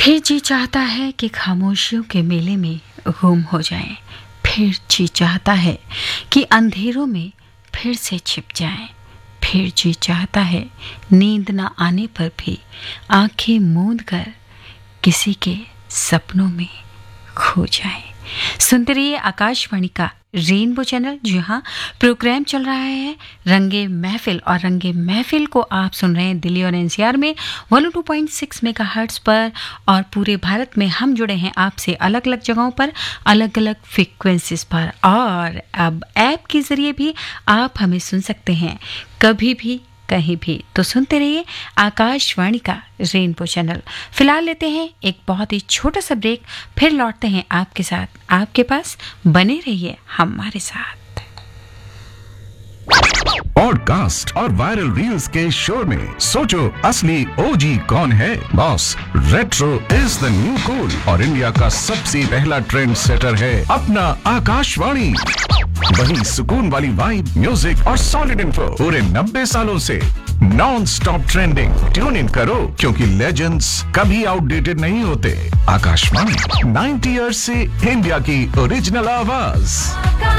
फिर जी चाहता है कि खामोशियों के मेले में गुम हो जाएं। फिर जी चाहता है कि अंधेरों में फिर से छिप जाएं। फिर जी चाहता है नींद न आने पर भी आंखें मूंद कर किसी के सपनों में खो जाएं। सुनते रहिए आकाशवाणी का रेनबो चैनल। जी हाँ, प्रोग्राम चल रहा है रंगे महफिल, और रंगे महफिल को आप सुन रहे हैं दिल्ली और एनसीआर में 102.6 मेगाहर्ट्ज पर, और पूरे भारत में हम जुड़े हैं आपसे अलग अलग जगहों पर, अलग अलग फ्रीक्वेंसीज पर। और अब ऐप के जरिए भी आप हमें सुन सकते हैं कभी भी कहीं भी। तो सुनते रहिए आकाशवाणी का रेनबो चैनल। फिलहाल लेते हैं एक बहुत ही छोटा सा ब्रेक, फिर लौटते हैं आपके साथ, आपके पास। बने रहिए हमारे साथ। पॉडकास्ट और वायरल रील्स के शोर में सोचो असली ओजी कौन है। Boss, retro is the new cool और इंडिया का सबसे पहला ट्रेंड सेटर है अपना आकाशवाणी। वही सुकून वाली वाइब, म्यूजिक और सॉलिड इन्फो पूरे 90 सालों से non stop trending. Tune in करो क्योंकि लेजेंड्स कभी आउटडेटेड नहीं होते। आकाशवाणी 90 ईयर्स से इंडिया की ओरिजिनल आवाज।